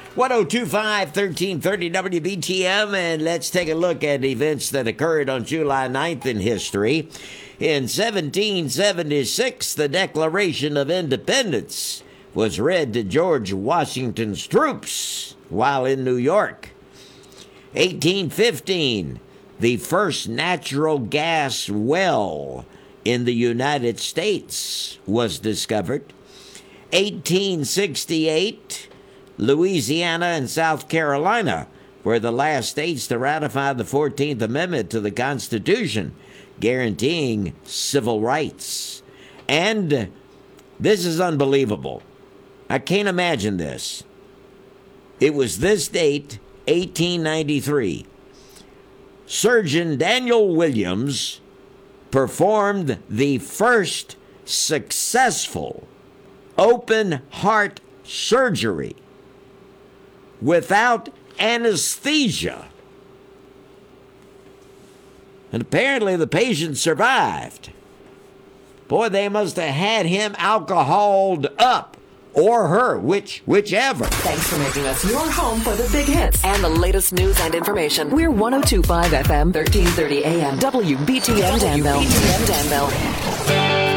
1025 1330 WBTM, and let's take a look at events that occurred on July 9th in history. In 1776, the Declaration of Independence was read to George Washington's troops while in New York. 1815, the first natural gas well in the United States was discovered. 1868, Louisiana and South Carolina were the last states to ratify the 14th Amendment to the Constitution, guaranteeing civil rights. And this is unbelievable. I can't imagine this. It was this date, 1893. Surgeon Daniel Williams performed the first successful open heart surgery without anesthesia. And apparently the patient survived. Boy, they must have had him alcoholed up. Or her, whichever. Thanks for making us your home for the big hits and the latest news and information. We're 102.5 FM, 1330 AM, WBTM Danville. WBTM Danville.